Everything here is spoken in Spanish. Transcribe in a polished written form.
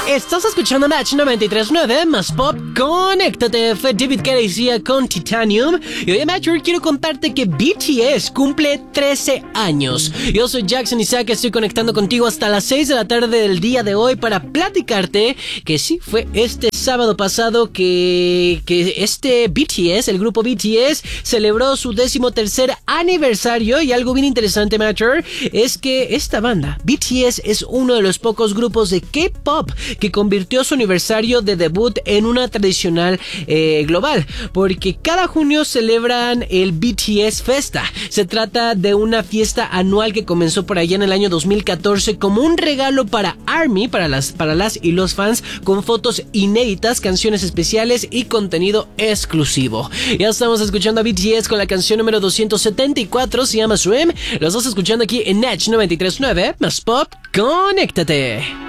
Estás escuchando Match 93.9 más Pop. Conéctate. Fue David García con Titanium. Y hoy en Match quiero contarte que BTS cumple 13 años. Yo soy Jackson Isaac. Estoy conectando contigo hasta las 6 de la tarde del día de hoy para platicarte que sí, fue este sábado pasado que este BTS, el grupo BTS, celebró su 13º aniversario. Y algo bien interesante, Matcher, es que esta banda, BTS, es uno de los pocos grupos de K-pop que convirtió su aniversario de debut en una tradicional global, porque cada junio celebran el BTS Festa. Se trata de una fiesta anual que comenzó por allá en el año 2014 como un regalo para ARMY, para las y los fans, con fotos inéditas, canciones especiales y contenido exclusivo. Ya estamos escuchando a BTS con la canción número 274, se llama Swim. Los estás escuchando aquí en Natch 93.9 más Pop. Conéctate.